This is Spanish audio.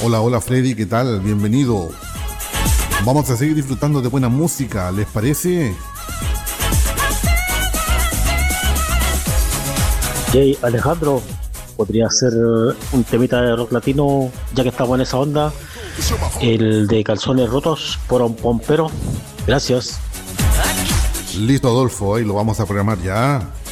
Hola, hola Freddy, ¿qué tal? Bienvenido. Vamos a seguir disfrutando de buena música, ¿les parece? Jay Alejandro, podría ser un temita de rock latino, ya que estamos en esa onda, el de Calzones Rotos por un Pompero. Gracias. Listo, Adolfo, ahí lo vamos a programar ya.